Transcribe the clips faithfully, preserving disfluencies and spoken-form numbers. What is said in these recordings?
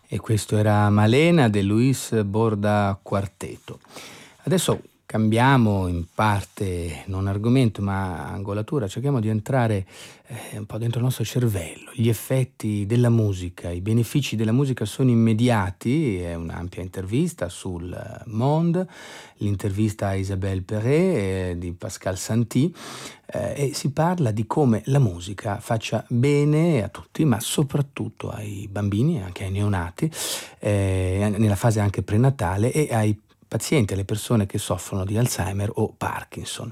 E questo era Malena de Luis Borda Quarteto. Adesso cambiamo in parte, non argomento ma angolatura, cerchiamo di entrare eh, un po' dentro il nostro cervello. Gli effetti della musica, i benefici della musica sono immediati, è un'ampia intervista sul Monde, l'intervista a Isabelle Perret eh, di Pascal Santi, eh, e si parla di come la musica faccia bene a tutti, ma soprattutto ai bambini e anche ai neonati, eh, nella fase anche prenatale, e ai pazienti, alle persone che soffrono di Alzheimer o Parkinson.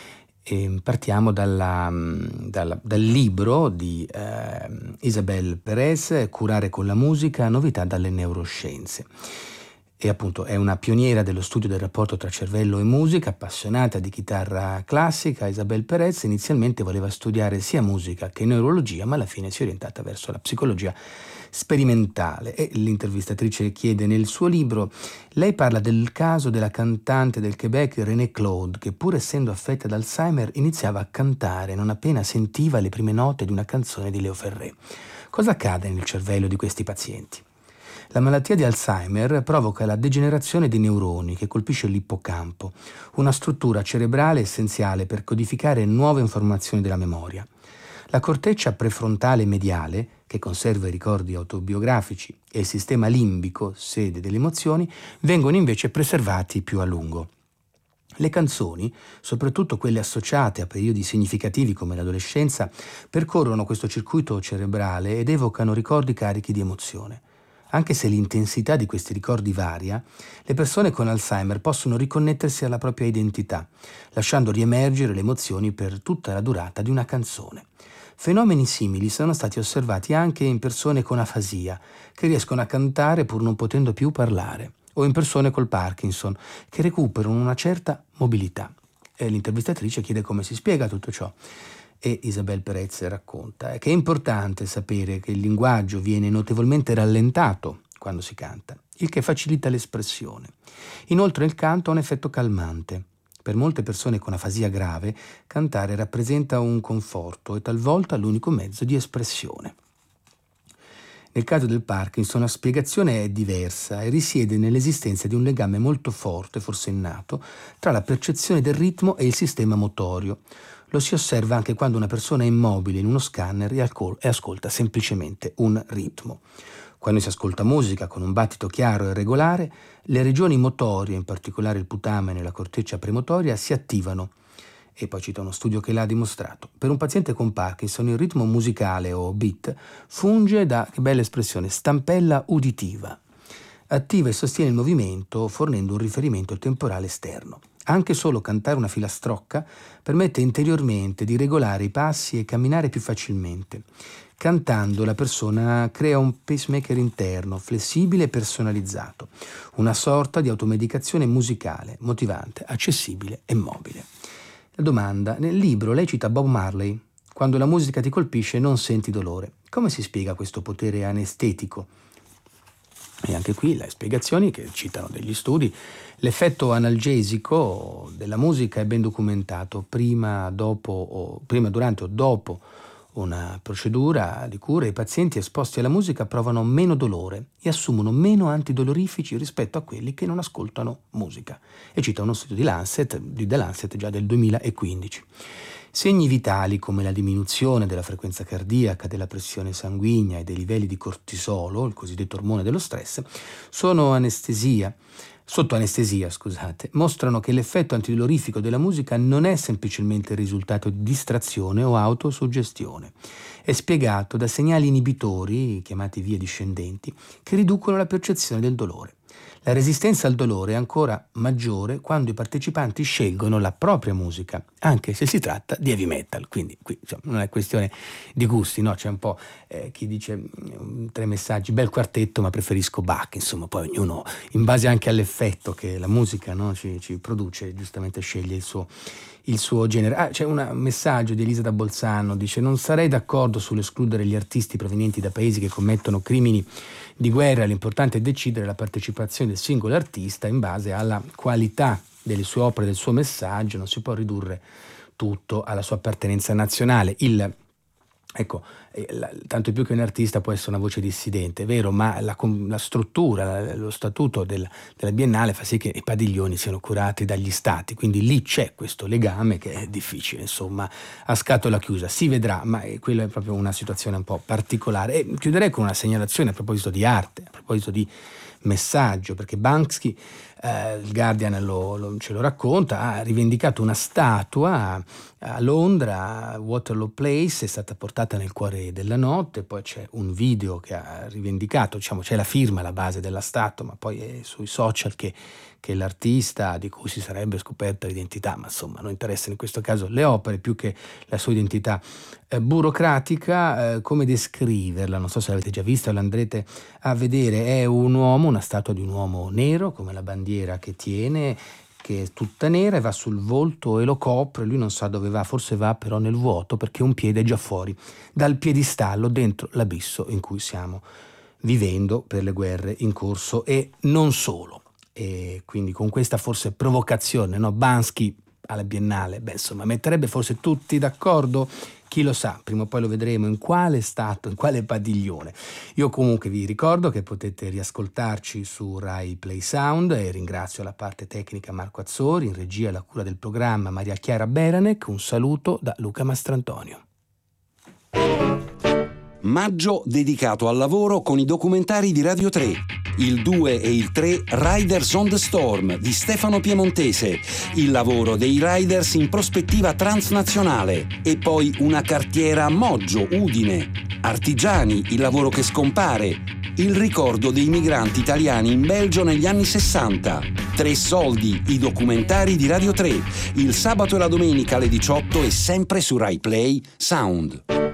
E partiamo dalla, dalla, dal libro di eh, Isabelle Perez, Curare con la musica, novità dalle neuroscienze. E appunto è una pioniera dello studio del rapporto tra cervello e musica, appassionata di chitarra classica. Isabelle Perez inizialmente voleva studiare sia musica che neurologia, ma alla fine si è orientata verso la psicologia sperimentale. E l'intervistatrice chiede nel suo libro, lei parla del caso della cantante del Quebec René Claude, che pur essendo affetta da Alzheimer iniziava a cantare non appena sentiva le prime note di una canzone di Léo Ferré. Cosa accade nel cervello di questi pazienti? La malattia di Alzheimer provoca la degenerazione dei neuroni che colpisce l'ippocampo, una struttura cerebrale essenziale per codificare nuove informazioni della memoria. La corteccia prefrontale mediale, che conserva i ricordi autobiografici, e il sistema limbico, sede delle emozioni, vengono invece preservati più a lungo. Le canzoni, soprattutto quelle associate a periodi significativi come l'adolescenza, percorrono questo circuito cerebrale ed evocano ricordi carichi di emozione. Anche se l'intensità di questi ricordi varia, le persone con Alzheimer possono riconnettersi alla propria identità, lasciando riemergere le emozioni per tutta la durata di una canzone. Fenomeni simili sono stati osservati anche in persone con afasia, che riescono a cantare pur non potendo più parlare, o in persone col Parkinson, che recuperano una certa mobilità. E l'intervistatrice chiede come si spiega tutto ciò. E Isabelle Perez racconta che è importante sapere che il linguaggio viene notevolmente rallentato quando si canta, il che facilita l'espressione. Inoltre il canto ha un effetto calmante. Per molte persone con afasia grave, cantare rappresenta un conforto e talvolta l'unico mezzo di espressione. Nel caso del Parkinson la spiegazione è diversa e risiede nell'esistenza di un legame molto forte, forse innato, tra la percezione del ritmo e il sistema motorio. Lo si osserva anche quando una persona è immobile in uno scanner e ascolta semplicemente un ritmo. Quando si ascolta musica con un battito chiaro e regolare, le regioni motorie, in particolare il putamene e la corteccia premotoria, si attivano. E poi cita uno studio che l'ha dimostrato. Per un paziente con Parkinson il ritmo musicale o beat funge da, che bella espressione, stampella uditiva. Attiva e sostiene il movimento fornendo un riferimento temporale esterno. Anche solo cantare una filastrocca permette interiormente di regolare i passi e camminare più facilmente. Cantando la persona crea un pacemaker interno, flessibile e personalizzato, una sorta di automedicazione musicale, motivante, accessibile e mobile. La domanda, nel libro lei cita Bob Marley, quando la musica ti colpisce non senti dolore. Come si spiega questo potere anestetico? E anche qui le spiegazioni che citano degli studi. L'effetto analgesico della musica è ben documentato prima, dopo, o, prima durante o dopo una procedura di cura. I pazienti esposti alla musica provano meno dolore e assumono meno antidolorifici rispetto a quelli che non ascoltano musica. E cita uno studio di Lancet, di The Lancet già del duemilaquindici. Segni vitali come la diminuzione della frequenza cardiaca, della pressione sanguigna e dei livelli di cortisolo, il cosiddetto ormone dello stress, sono anestesia, sotto anestesia, scusate, mostrano che l'effetto antidolorifico della musica non è semplicemente il risultato di distrazione o autosuggestione. È spiegato da segnali inibitori, chiamati vie discendenti, che riducono la percezione del dolore. La resistenza al dolore è ancora maggiore quando i partecipanti scelgono la propria musica, anche se si tratta di heavy metal. Quindi qui insomma, non è questione di gusti, no? C'è un po' eh, chi dice mh, tre messaggi, bel quartetto ma preferisco Bach, insomma poi ognuno in base anche all'effetto che la musica, no, ci, ci produce, giustamente sceglie il suo, il suo genere. Ah, c'è un messaggio di Elisa da Bolzano, dice non sarei d'accordo sull'escludere gli artisti provenienti da paesi che commettono crimini di guerra, l'importante è decidere la partecipazione del singolo artista in base alla qualità delle sue opere, del suo messaggio, non si può ridurre tutto alla sua appartenenza nazionale. Il Ecco, eh, la, tanto più che un artista può essere una voce dissidente, è vero, ma la, la struttura, la, lo statuto del, della Biennale fa sì che i padiglioni siano curati dagli stati, quindi lì c'è questo legame che è difficile, insomma, a scatola chiusa. Si vedrà, ma eh, quella è proprio una situazione un po' particolare. E chiuderei con una segnalazione a proposito di arte, a proposito di messaggio, perché Banksy, eh, il Guardian lo, lo, ce lo racconta, ha rivendicato una statua a Londra, Waterloo Place, è stata portata nel cuore della notte, poi c'è un video che ha rivendicato, diciamo c'è la firma alla base della statua, ma poi è sui social che, che l'artista di cui si sarebbe scoperta l'identità, ma insomma non interessano in questo caso le opere più che la sua identità eh, burocratica. Eh, come descriverla? Non so se l'avete già vista o l'andrete a vedere. È un uomo, una statua di un uomo nero, come la bandiera che tiene, che è tutta nera e va sul volto e lo copre, lui non sa dove va, forse va però nel vuoto perché un piede è già fuori dal piedistallo dentro l'abisso in cui stiamo vivendo per le guerre in corso e non solo. E quindi con questa forse provocazione, no? Banksy alla Biennale, beh insomma metterebbe forse tutti d'accordo, chi lo sa, prima o poi lo vedremo in quale stato, in quale padiglione. Io comunque vi ricordo che potete riascoltarci su Rai Play Sound e ringrazio la parte tecnica Marco Azzori, in regia la cura del programma Maria Chiara Beranec. Un saluto da Luca Mastrantonio. Maggio dedicato al lavoro con i documentari di Radio tre. Il due e il tre Riders on the Storm di Stefano Piemontese, il lavoro dei riders in prospettiva transnazionale e poi una cartiera a Moggio, Udine. Artigiani, il lavoro che scompare, il ricordo dei migranti italiani in Belgio negli anni sessanta. Tre soldi, i documentari di Radio tre, il sabato e la domenica alle diciotto e sempre su Rai Play Sound.